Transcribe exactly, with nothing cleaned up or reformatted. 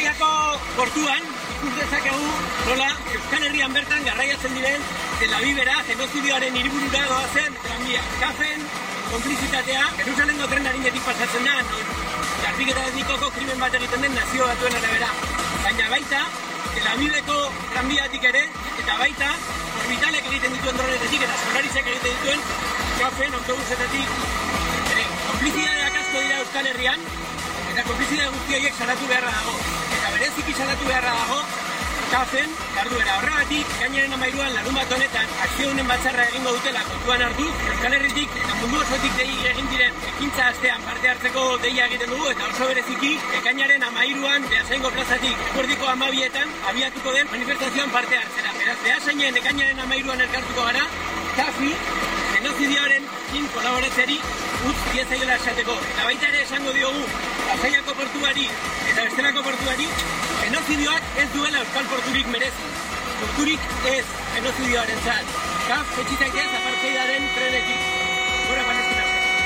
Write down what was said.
Pasaiako portuan ikus dezakegu nola Euskal Herrian bertan garraiatzen diren Tel Avivera genozidioaren hiriburura doazen tranbia. Kafen konplizitatea Jerusalengo tren arinetik pasatzen da, non garbiketa etnikoko krimen bat egiten den nazio batuen arabera. Baina baita Tel Aviveko tranbiatik ere, eta baita orbitalek egiten dituen dronetetik eta Solarisek egiten dituen Kafen autobusetatik ere. Konplizidadeak asko dira Euskal Herrian, eta konplizidade guzti horiek salatu beharra dago. Eta bereziki salatu beharra dago Kafen jarduera. Horregatik, ekainaren hamairuan larunbat honetan akziodunen batzarra egingo dutela kontuan hartu, Euskal Herritik eta mundu osotik dei egin diren ekintza astean parte hartzeko deia egiten dugu, eta oso bereziki ekainaren hamairuan Beasaingo plazatik eguerdiko hamabietan abiatuko den manifestazioan parte hartzera. Beraz, Beasainen ekainaren hamairuan elkartuko gara, Kafi genozidioarekin kolaboratzeari utz diezaiola esateko. Eta baita ere esango diogu Pasaiako portuari eta bestelako portuari genozidioak ez duela euskal porturik merezi. Porturik ez genozidioaren zat. Kaf, etxitaik ez apartheidaren trenetik. Gora,